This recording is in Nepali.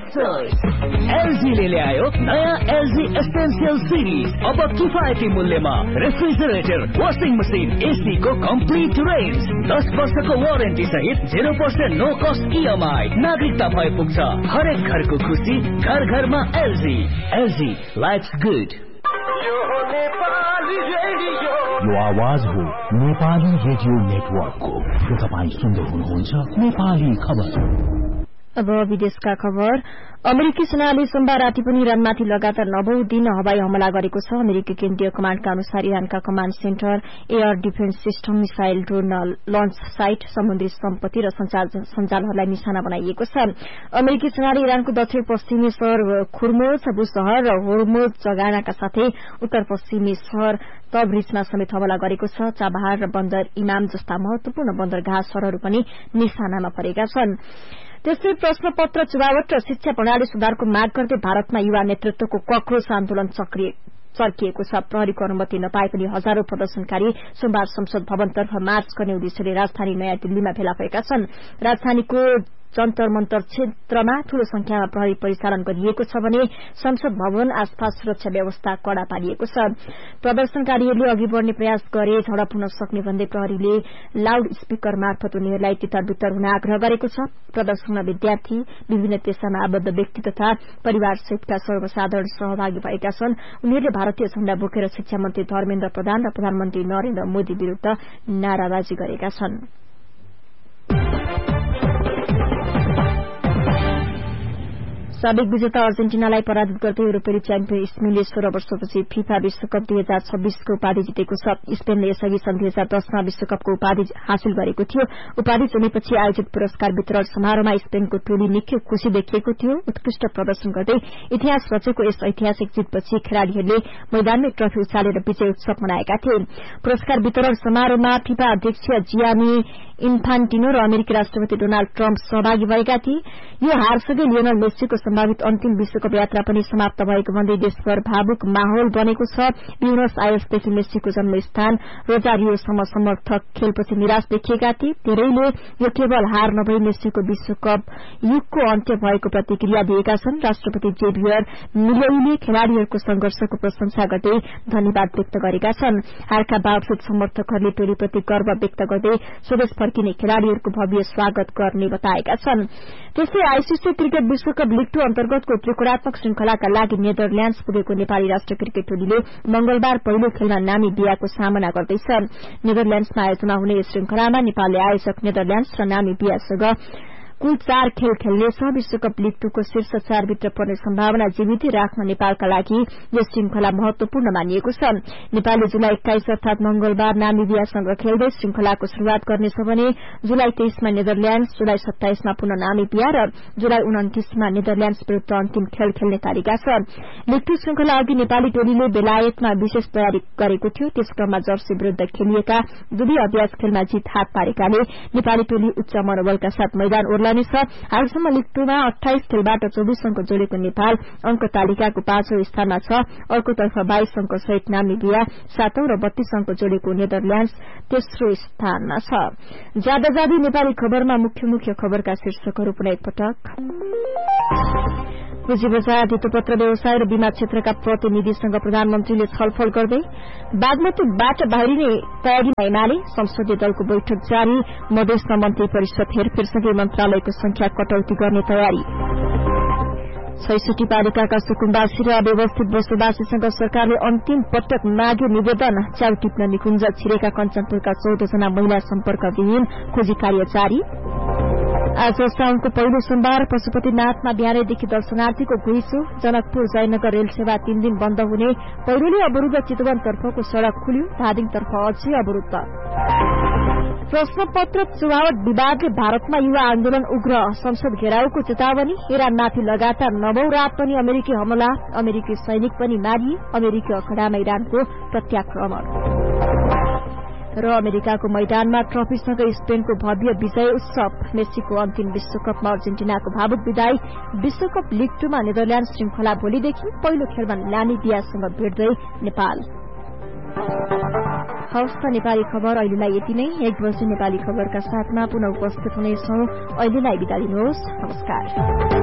एलजी ले ल्यायो नयाँ एलजी एसेन्शियल सिरिज। अब किफायती मूल्यमा रेफ्रिजरेटर, वाशिङ मसिन, एसी को कम्प्लिट रेन्ज, 10 वर्षको वारेन्टी सहित 0% नो कस्ट EMI। नागरिकता भए पुग्छ। हरेक घरको खुसी घर घरमा एलजी। LG lives good. यो आवाज हो नेपाली रेडियो नेटवर्कको। तपाईँ सुन्दै हुनुहुन्छ नेपाली खबर। अब विदेशका खबर। अमेरिकी सेनाले सोमबार राति पनि इरानमाथि लगातार 9औं दिन हवाई हमला गरेको छ। अमेरिकी केन्द्रीय कमाण्डका अनुसार इरानका command centre, air defence system, missile, drone lunch site, समुद्री सम्पत्ति र सञ्जालहरूलाई निशाना बनाइएको छ। अमेरिकी सेनाले इरानको दक्षिण पश्चिमी शहर खुर्मुज, बुशहर र होर्मुज जगानाका साथै उत्तर पश्चिमी शहर तब्रिजमा समेत हमला गरेको छ। चाबहार र बन्दर इमाम जस्ता महत्वपूर्ण बन्दरगाह शहरहरू पनि निशानामा परेका छन्। त्यस्तै प्रश्नपत्र चुनावट र शिक्षा प्रणाली सुधारको माग गर्दै भारतमा युवा नेतृत्वको क्रोश आन्दोलन चर्किएको छ। प्रहरीको अनुमति नपाए पनि हजारौं प्रदर्शनकारी सोमबार संसद भवनतर्फ मार्च गर्ने उद्देश्यले राजधानी नयाँ दिल्लीमा भेला भएका छन्। राजधानीको जन्तर मन्तर क्षेत्रमा ठूलो संख्यामा प्रहरी परिचालन गरिएको छ भने संसद भवन आसपास सुरक्षा व्यवस्था कड़ा पारिएको छ। प्रदर्शनकारीहरूले अघि बढ़ने प्रयास गरे झडप हुन सक्ने भन्दै प्रहरीले लाउड स्पीकर मार्फत उनीहरूलाई तितर-बितर हुन आग्रह गरेको छ। प्रदर्शनमा विद्यार्थी, विभिन्न पेशामा आबद्ध व्यक्ति तथा परिवार सहितका सर्वसाधारण सहभागी भएका छन्। उनीहरूले भारतीय झण्डा बोकेर शिक्षा मन्त्री धर्मेन्द्र प्रधान र प्रधानमन्त्री नरेन्द्र मोदी विरूद्ध नाराबाजी गरेका छन्। साबिक विजेता अर्जेन्टिनालाई पराजित गर्दै युरोपेली च्याम्पियन स्पेनले 16 वर्षपछि फिफा विश्वकप 2026 को उपाधि जितेको छ। स्पेनले यसअघि सन् 2010 मा विश्वकपको उपाधि हासिल गरेको थियो। उपाधि जितेपछि आयोजित पुरस्कार वितरण समारोहमा स्पेनको टोली निकै खुशी देखिएको थियो। उत्कृष्ट प्रदर्शन गर्दै इतिहास रचेको यस ऐतिहासिक जितपछि खेलाड़ीहरूले मैदानमै ट्रफी उचालेर विजय उत्सव मनाएका थिए। पुरस्कार वितरण समारोहमा फिफा अध्यक्ष जियानी इन्फान्टिनो र अमेरिकी राष्ट्रपति डोनाल्ड ट्रम्प सहभागी भएका थिए। यो हारसँगै लियोनल मेस्सीको सम्भावित अन्तिम विश्वकप यात्रा पनि समाप्त भएको भन्दै देशभर भावुक माहौल बनेको छ। ब्युनस आयर्सदेखि मेस्सीको जन्मस्थान रोजारियोसम्म समर्थक खेलपछि निराश देखिएका थिए। धेरैले यो केवल हार नभई मेस्सीको विश्वकप युगको अन्त्य भएको प्रतिक्रिया दिएका छन्। राष्ट्रपति जेभियर मिलेईले खेलाड़ीहरूको संघर्षको प्रशंसा गर्दै धन्यवाद व्यक्त गरेका छन्। हारका बावजुद समर्थकहरूले टोलीप्रति गर्व व्यक्त गर्दै स्वदेश फर्किने खेलाड़ीहरूको भव्य स्वागत गर्ने बताएका छन्। त्यस्तै आईसीसी क्रिकेट विश्वकप लीग 2 अन्तर्गतको त्रिकोणात्मक श्रृंखलाका लागि नेदरल्याण्ड्स पुगेको नेपाली राष्ट्रिय क्रिकेट टोलीले मंगलबार पहिलो खेलमा नामिबियाको सामना गर्दैछ। नेदरल्याण्ड्समा आयोजना हुने यस श्रृंखलामा नेपालले आयोजक नेदरल्याण्ड्स र नामिबियासँग कुल 4 खेल खेल्नेछ। विश्वकप लीग 2 को शीर्ष 4 भित्र पर्ने सम्भावना जीवित राख्न नेपालका लागि यस श्रृंखला महत्वपूर्ण मानिएको छ। नेपालले जुलाई 21 अर्थात मंगलबार नामिबियासँग खेल्दै श्रृंखलाको शुरूआत गर्नेछ भने जुलाई 23 मा नेदरल्याण्ड्स, जुलाई 27 मा पुनः नामिबिया र जुलाई 29 मा नेदरल्याण्ड्स विरूद्ध अन्तिम खेल खेल्ने तालिका छ। लीग 2 श्रृंखला अघि नेपाली टोलीले बेलायतमा विशेष तयारी गरेको थियो। त्यस क्रममा जर्सी विरूद्ध खेलिएका दुवै अभ्यास खेलमा जित हात पारेकाले नेपाली टोली उच्च मनोबलका साथ मैदान ओर्ला हालसम्म लीग 2 मा 28 खेलबाट 24 अंक जोडेको नेपाल अंक तालिकाको 5औं स्थानमा छ। अर्कोतर्फ 22 अंक सहित नामिबिया 7औं र 32 अंक जोडेको नेदरल्याण्ड्स तेस्रो स्थानमा छ। जाँदा नेपाली खबरमा मुख्य खबरका शीर्षकहरू पुनः एकपटक। पुँजी बजार, धितोपत्र व्यवसाय र बीमा क्षेत्रका प्रतिनिधिसँग प्रधानमन्त्रीले छलफल गर्दै बागमतीबाट बाहिरिने तयारीमा एमाले, संसदीय दलको बैठक जारी। मधेसमा मन्त्री परिषद हेरफेरसँगै मन्त्रालयको संख्या कटौती गर्ने तयारी। 66 पालिकाका सुकुम्बासी र अव्यवस्थित बसोबासीसँग सरकारले अन्तिम पटक माग्यो निवेदन। च्याउ टिप्न निकुञ्ज छिरेका कञ्चनपुरका 14 जना महिला सम्पर्कविहीन, खोजी कार्य जारी। आज साउनको पहिलो सोमबार, पशुपतिनाथमा बिहानैदेखि दर्शनार्थीको घुइँचो। जनकपुर जयनगर रेल सेवा 3 दिन बन्द हुने। पहिरोले अवरूद्ध चितवनतर्फको सड़क खुल्यो, धादिङतर्फ अझै अवरूद्ध। प्रश्नपत्र चुनावट विवादले भारतमा युवा आन्दोलन उग्र, संसद घेराउको चेतावनी। इरानमाथि लगातार 9औं रात पनि अमेरिकी हमला, अमेरिकी सैनिक पनि मारिए। अमेरिकी अखडामा इरानको प्रत्याक्रमण र अमेरिकाको मैदानमा ट्रफीसँगै स्पेनको भव्य विजय उत्सव। मेस्सीको अन्तिम विश्वकपमा अर्जेन्टिनाको भावुक विदाई। विश्वकप लीग 2 मा नेदरल्याण्ड्स श्रृंखला भोलिदेखि, पहिलो खेलमा नामिबियासँग भेट्दै नेपाल। हवस् त नेपाली खबर अहिलेलाई यति नै। 1 बजे नेपाली खबरका साथमा पुनः उपस्थित हुनेछौं। अहिलेलाई बिदा दिनुहोस्। नमस्कार।